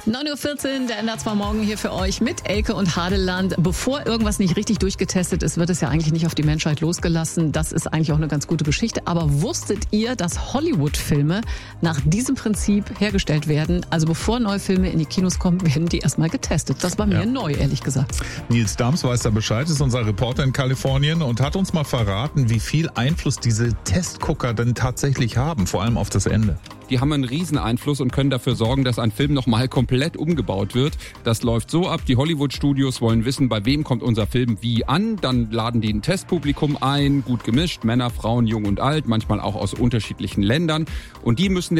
9.14 Uhr, der Ender war morgen hier für euch mit Elke und Hadeland. Bevor irgendwas nicht richtig durchgetestet ist, wird es ja eigentlich nicht auf die Menschheit losgelassen. Das ist eigentlich auch eine ganz gute Geschichte. Aber wusstet ihr, dass Hollywood-Filme nach diesem Prinzip hergestellt werden? Also bevor neue Filme in die Kinos kommen, werden die erstmal getestet. Das war mir neu, ehrlich gesagt. Nils Dams weiß da Bescheid, ist unser Reporter in Kalifornien und hat uns mal verraten, wie viel Einfluss diese Testgucker denn tatsächlich haben, vor allem auf das Ende. Die haben einen riesen Einfluss und können dafür sorgen, dass ein Film nochmal komplett umgebaut wird. Das läuft so ab, die Hollywood-Studios wollen wissen, bei wem kommt unser Film wie an. Dann laden die ein Testpublikum ein, gut gemischt, Männer, Frauen, jung und alt, manchmal auch aus unterschiedlichen Ländern. Und die müssen